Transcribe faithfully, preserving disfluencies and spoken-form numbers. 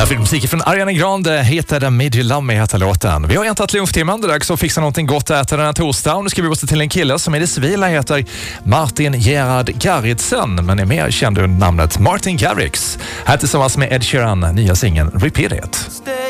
Där fick musik från Ariana Grande, heter den Made You Love Me, heter låten. Vi har äntrat lunchtimmen, det är dags att fixa någonting gott att äta den här torsdagen. Nu ska vi gå till en kille som i det civila heter Martin Gerhard Garridsen, men är mer känd under namnet Martin Garrix. Här tillsammans med Ed Sheeran, nya singeln Repeat It.